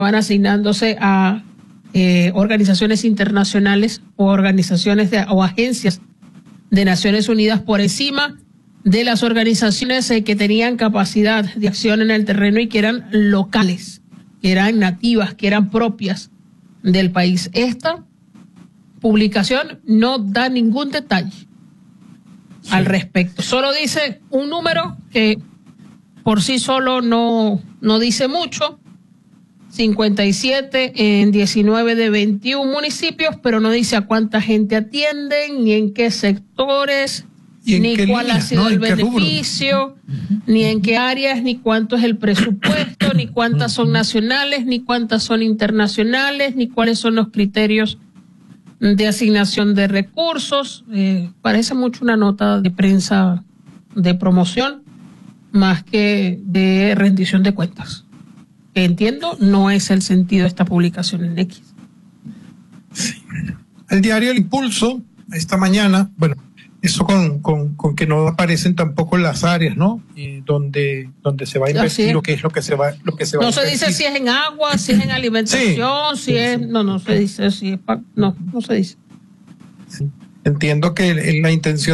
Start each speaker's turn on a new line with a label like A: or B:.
A: van asignándose a organizaciones internacionales o organizaciones o agencias de Naciones Unidas por encima de las organizaciones que tenían capacidad de acción en el terreno y que eran locales, que eran nativas, que eran propias del país. Esta publicación no da ningún detalle al respecto. Solo dice un número que por sí solo no dice mucho, 57 en 19 de 21 municipios, pero no dice a cuánta gente atienden, ni en qué sectores, ni cuál ha sido el beneficio, ni en qué áreas, ni cuánto es el presupuesto, ni cuántas son nacionales, ni cuántas son internacionales, ni cuáles son los criterios de asignación de recursos. Parece mucho una nota de prensa de promoción más que de rendición de cuentas. Que entiendo no es el sentido de esta publicación en X.
B: Sí. El diario El Impulso, esta mañana, bueno, eso con que no aparecen tampoco las áreas, ¿no? Donde se va a invertir, o qué es lo que se va a invertir.
A: No se dice si es en agua, si es en alimentación,
B: sí,
A: no se dice si es no se dice.
B: Sí. Entiendo que la intención